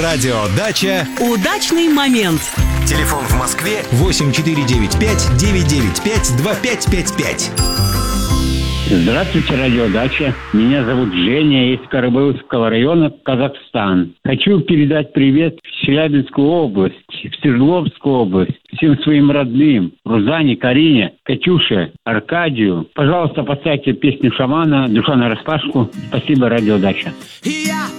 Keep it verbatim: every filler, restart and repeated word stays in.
Радио Дача. Удачный момент. Телефон в Москве восемь четыре девять пять девять девять пять два пять пять пять. Здравствуйте, радиодача. Меня зовут Женя, из Карабайловского района, Казахстан. Хочу передать привет в Челябинскую область, в Свердловскую область, всем своим родным, Рузане, Карине, Катюше, Аркадию. Пожалуйста, поставьте песню Шамана «Душа нараспашку». Спасибо, радиодача.